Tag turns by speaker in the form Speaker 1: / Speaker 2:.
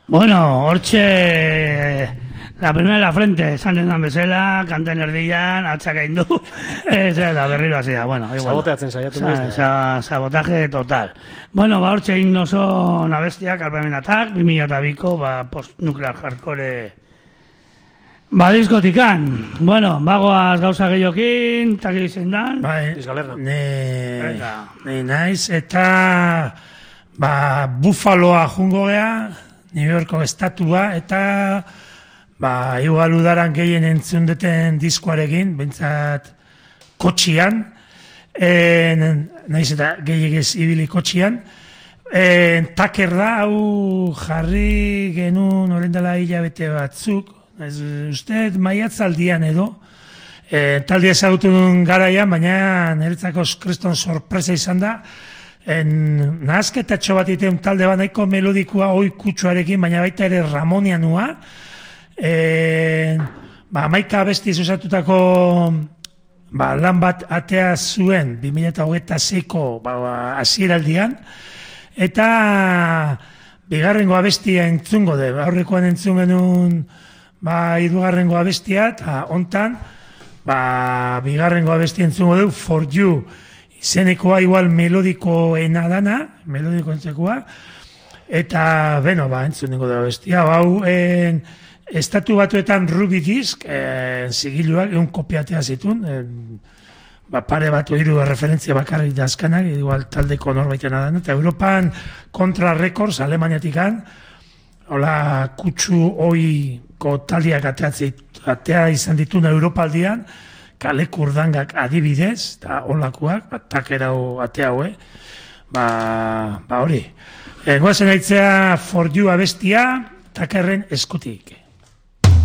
Speaker 1: Bueno, hortxe, la primera en la frente, esan dendan bezala, kanten erdian, atxaka indu, eta berriro hasi da, bueno.
Speaker 2: Saboteatzen saiatu naiz.
Speaker 1: Sabotaje total. Bueno, hortxe egin oso nabestiak, Alpamen Attack, 2002ko, post-nuclear hardcore, diskotikan. Bueno, bagoaz gauza gehiokin, taki izen dan.
Speaker 2: Izgalerna.
Speaker 3: Ne naiz, eta Buffaloa jungo gea, New Yorko estatua, eta igual udaran gehien entzun duten diskoarekin, bentsat kotxian, naiz eta gehiagez ibili kotxian, taker da, hau jarri genuen orendala hilabete batzuk, uste maiatzaldian edo, taldia ezagutu duen garaian, baina niretzako kriston sorpresa izan da, nahazketatxo bat iteun talde bat nahiko melodikoa oi kutsuarekin, baina baita ere ramonianua, maika abesti zuzatutako lan bat atea zuen 2026ko hasieraldian, eta bigarrengo abestia entzungo de, aurrekoan entzun genuen hirugarrengo abestia, eta hontan bigarrengo abestia entzungo du, For You, izenekoa igual melodikoena dana, melodiko entzekoa, eta, entzun ningo da bestia, estatu batuetan Ruby Disc, zigiluak, egun kopiatea zituen, pare batu hiru referentzia bakarrik dazkanak, igual taldeko norbaitena dana, eta Europan Contra Records, Alemaniatikan, hola, kutsu oiko taldiak atea izan dituen Europaldian, Kale Kurdangak adibidez, eta holakoak, takera atea hoe, hori. Goazen aitzea For You abestia, takerren eskutik.